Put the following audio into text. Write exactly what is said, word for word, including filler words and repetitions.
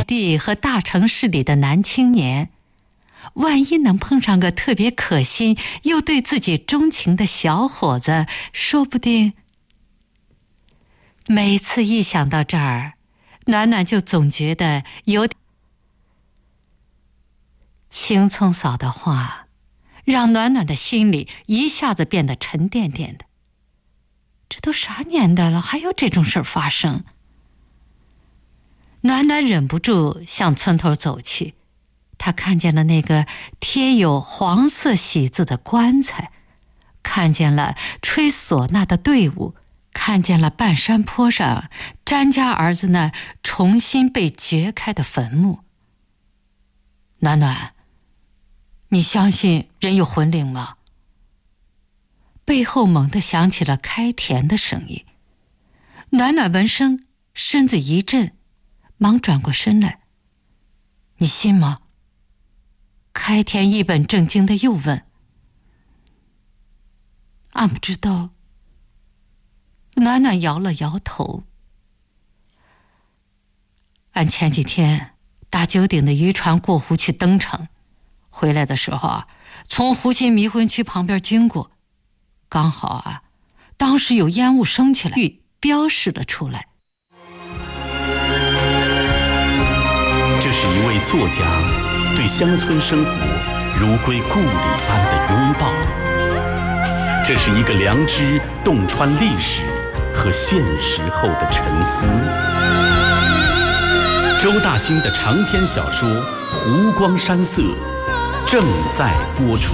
地和大城市里的男青年，万一能碰上个特别可心又对自己钟情的小伙子，说不定……每次一想到这儿，暖暖就总觉得有点……青葱嫂的话让暖暖的心里一下子变得沉甸甸的。这都啥年代了，还有这种事儿发生？暖暖忍不住向村头走去，她看见了那个贴有黄色喜字的棺材，看见了吹唢呐的队伍，看见了半山坡上詹家儿子那重新被掘开的坟墓。暖暖，你相信人有魂灵吗？背后猛地响起了开田的声音。暖暖闻声身子一震，忙转过身来。你信吗？开田一本正经地又问。俺不知道。暖暖摇了摇头。俺前几天搭九鼎的渔船过湖去登城，回来的时候啊，从湖心迷魂区旁边经过，刚好啊，当时有烟雾升起来，标示了出来。 这是一位作家对乡村生活如归故里般的拥抱，这是一个良知洞穿历史和现实后的沉思。周大兴的长篇小说《湖光山色》正在播出。